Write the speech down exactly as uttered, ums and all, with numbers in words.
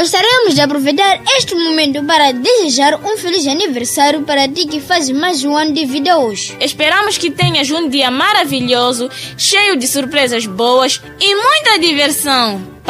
Gostaríamos de aproveitar este momento para desejar um feliz aniversário para ti que faz mais de um ano de vida hoje. Esperamos que tenhas um dia maravilhoso, cheio de surpresas boas e muita diversão.